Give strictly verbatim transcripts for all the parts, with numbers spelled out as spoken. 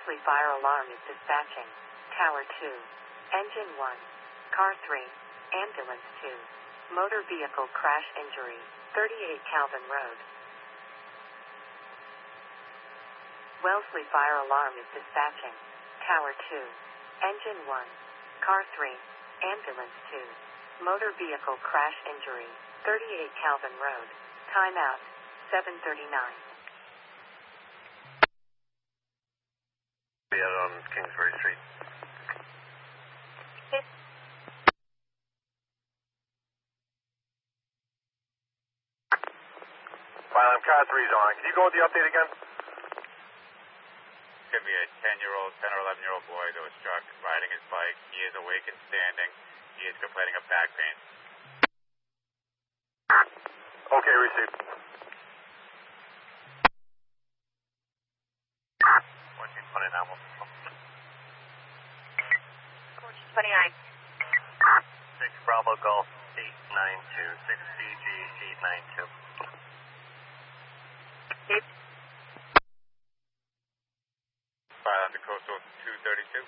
Wellesley fire alarm is dispatching. Tower two. Engine one. Car three. Ambulance two. Motor vehicle crash injury. thirty-eight Calvin Road. Wellesley fire alarm is dispatching. Tower two. Engine one. Car three. Ambulance two. Motor vehicle crash injury. thirty-eight Calvin Road. Timeout. seven thirty-nine. Be out on Kingsbury Street. Okay. File on car three's on. Can you go with the update again? Could be a ten-year-old, ten or eleven-year-old boy that was struck riding his bike. He is awake and standing. He is complaining of back pain. Okay, received. fourteen twenty-nine. fourteen twenty-nine. six Bravo Golf eight nine two. six C G eight nine two. Steve? File on the coastal two thirty-two.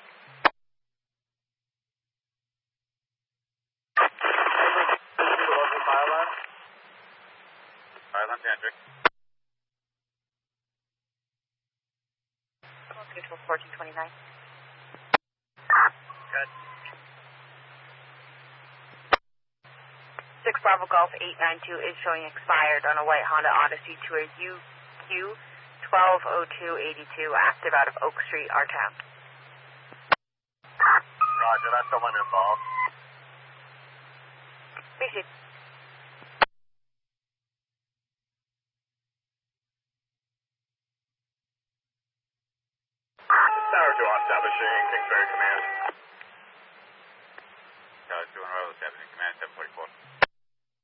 File on? File on Hendrick. Okay, to fourteen twenty-nine. Good. six Bravo Golf eight nine two is showing expired on a white Honda Odyssey to a U Q twelve oh two eighty-two, active out of Oak Street, our town. Roger, that's someone involved. Appreciate it. Tower two on establishing Kingsbury Command.